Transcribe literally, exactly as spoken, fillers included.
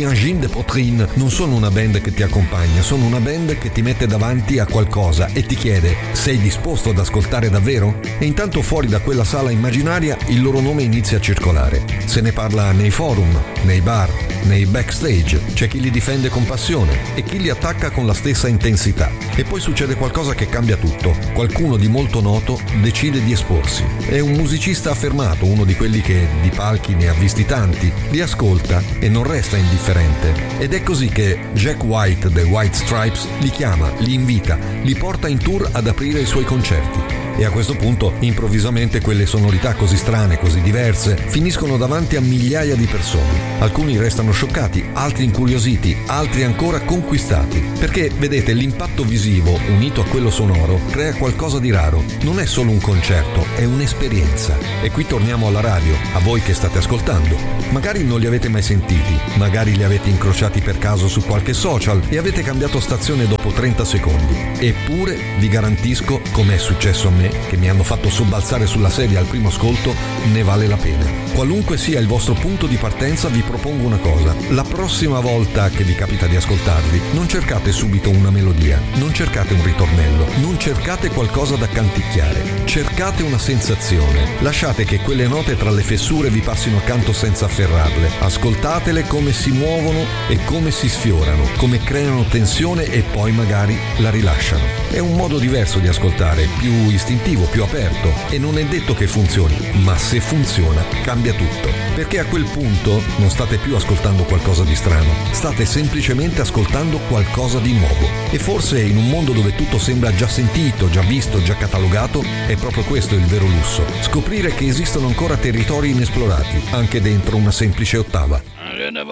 Gli Angines de Poitrine non sono una band che ti accompagna, sono una band che ti mette davanti a qualcosa e ti chiede: sei disposto ad ascoltare davvero? E intanto fuori da quella sala immaginaria il loro nome inizia a circolare. Se ne parla nei forum, nei bar, nei backstage. C'è chi li difende con passione e chi li attacca con la stessa intensità. E poi succede qualcosa che cambia tutto. Qualcuno di molto noto decide di esporsi. È un musicista affermato, uno di quelli che di palchi ne ha visti tanti, li ascolta e non resta indifferente. Ed è così che Jack White dei White Stripes li chiama, li invita, li porta in tour ad aprire i suoi concerti. E a questo punto, improvvisamente, quelle sonorità così strane, così diverse, finiscono davanti a migliaia di persone. Alcuni restano scioccati, altri incuriositi, altri ancora conquistati. Perché, vedete, l'impatto visivo, unito a quello sonoro, crea qualcosa di raro. Non è solo un concerto, è un'esperienza. E qui torniamo alla radio, a voi che state ascoltando. Magari non li avete mai sentiti, magari li avete incrociati per caso su qualche social e avete cambiato stazione dopo trenta secondi. Eppure, vi garantisco, come è successo a me, che mi hanno fatto sobbalzare sulla sedia al primo ascolto, ne vale la pena. Qualunque sia il vostro punto di partenza, vi propongo una cosa: la prossima volta che vi capita di ascoltarli, non cercate subito una melodia, non cercate un ritornello, non cercate qualcosa da canticchiare, cercate una sensazione. Lasciate che quelle note tra le fessure vi passino accanto senza afferrarle, ascoltatele come si muovono e come si sfiorano, come creano tensione e poi magari la rilasciano. È un modo diverso di ascoltare, più istintivo, più aperto, e non è detto che funzioni, ma se funziona cambia tutto, perché a quel punto non state più ascoltando qualcosa di strano, state semplicemente ascoltando qualcosa di nuovo. E forse in un mondo dove tutto sembra già sentito, già visto, già catalogato, è proprio questo il vero lusso: scoprire che esistono ancora territori inesplorati, anche dentro una semplice ottava.